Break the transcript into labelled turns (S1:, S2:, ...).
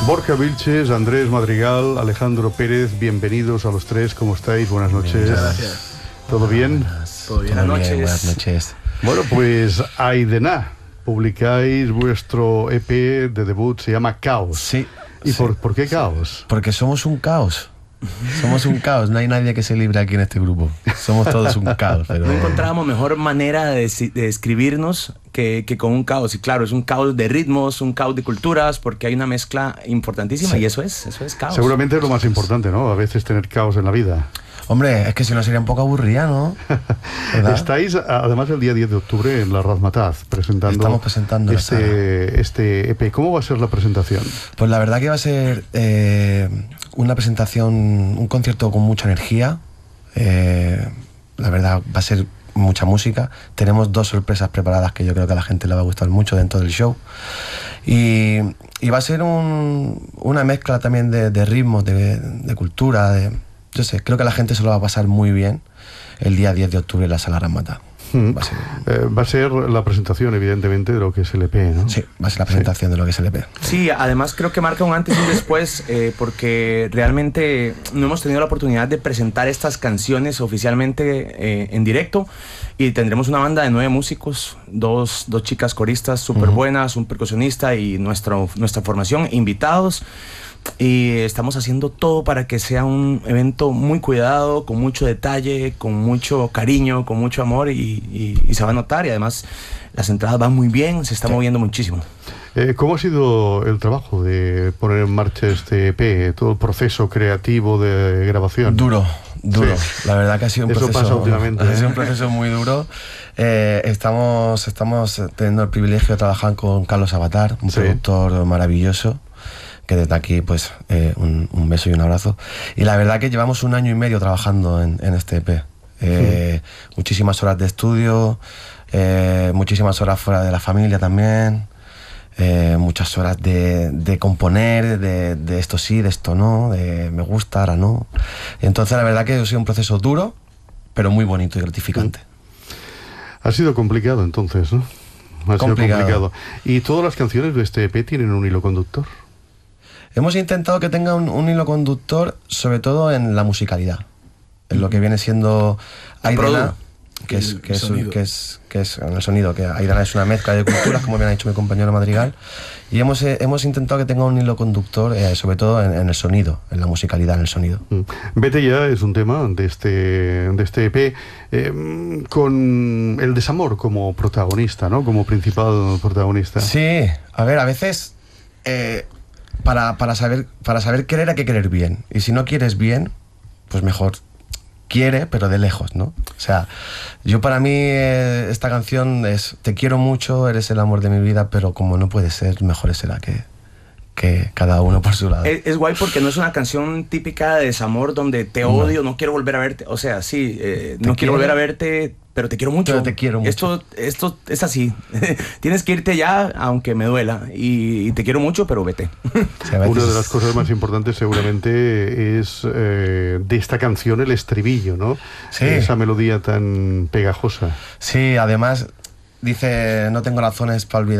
S1: Borja Vilches, Andrés Madrigal, Alejandro Pérez, bienvenidos a los tres. ¿Cómo estáis? Buenas noches.
S2: Muchas gracias.
S1: ¿Todo bien?
S2: Todo bien.
S3: Buenas noches.
S1: Bueno, pues Aidena, publicáis vuestro EP de debut, se llama Caos.
S3: Sí.
S1: ¿Y
S3: sí.
S1: por qué Caos?
S3: Porque somos un caos. Somos un caos, no hay nadie que se libre aquí en este grupo. Somos todos un caos. Pero...
S2: No encontrábamos mejor manera de describirnos que con un caos. Y claro, es un caos de ritmos, un caos de culturas, porque hay una mezcla importantísima, sí. Y eso es caos.
S1: Seguramente es lo más importante, ¿no? A veces tener caos en la vida.
S3: Hombre, es que si no sería un poco aburrida, ¿no?
S1: Estáis, además, el día 10 de octubre en la Razmataz presentando.
S3: Estamos presentando
S1: este EP. ¿Cómo va a ser la presentación?
S3: Pues la verdad que va a ser una presentación, un concierto con mucha energía. La verdad va a ser mucha música. Tenemos 2 sorpresas preparadas que yo creo que a la gente le va a gustar mucho dentro del show. Y va a ser una mezcla también de ritmos, de cultura, yo sé, creo que la gente se lo va a pasar muy bien el día 10 de octubre en la Sala Razmataz.
S1: Va a ser la presentación, evidentemente, de lo que es el EP, ¿no?
S3: Sí, va a ser la presentación de lo que es el EP.
S2: Sí, además creo que marca un antes y un después, porque realmente no hemos tenido la oportunidad de presentar estas canciones oficialmente en directo, y tendremos una banda de 9 músicos, dos chicas coristas súper buenas, un percusionista y nuestra formación, invitados. Y estamos haciendo todo para que sea un evento muy cuidado, con mucho detalle, con mucho cariño, con mucho amor, y se va a notar. Y además las entradas van muy bien, se está moviendo muchísimo.
S1: ¿Cómo ha sido el trabajo de poner en marcha este EP, todo el proceso creativo de grabación?
S3: Duro.
S1: Sí.
S3: La verdad que ha sido un
S1: Eso
S3: proceso,
S1: pasa últimamente,
S3: ha sido un proceso muy duro. Estamos teniendo el privilegio de trabajar con Carlos Avatar, un productor maravilloso, que desde aquí pues un beso y un abrazo. Y la verdad que llevamos 1 año y medio trabajando en este EP. Muchísimas horas de estudio, muchísimas horas fuera de la familia también, muchas horas de componer, de esto sí, de esto no, de me gusta, ahora no. Y entonces la verdad que ha sido un proceso duro, pero muy bonito y gratificante.
S1: Ha sido complicado entonces, ¿no? Ha sido complicado. ¿Y todas las canciones de este EP tienen un hilo conductor?
S3: Hemos intentado que tenga un hilo conductor, sobre todo en la musicalidad, en lo que viene siendo Aidena, que es en el sonido, que Aidena es una mezcla de culturas, como bien ha dicho mi compañero Madrigal, y hemos intentado que tenga un hilo conductor, sobre todo en el sonido, en la musicalidad, en el sonido.
S1: Vete ya es un tema de este EP, con el desamor como protagonista, ¿no? Como principal protagonista.
S3: Sí, a ver, a veces... Para saber querer hay que querer bien. Y si no quieres bien, pues mejor quiere, pero de lejos, ¿no? O sea, yo para mí esta canción es: te quiero mucho, eres el amor de mi vida, pero como no puede ser, mejor será que cada uno por su lado.
S2: Es guay porque no es una canción típica de desamor donde te odio, no quiero volver a verte. O sea, sí, no quiero volver a verte, pero te quiero mucho.
S3: Pero te quiero mucho.
S2: Esto es así. Tienes que irte ya, aunque me duela. Y te quiero mucho, pero vete.
S3: Sí,
S1: una de las cosas más importantes seguramente es de esta canción el estribillo, ¿no?
S3: Sí.
S1: Esa melodía tan pegajosa.
S3: Sí, además dice: no tengo razones para olvidar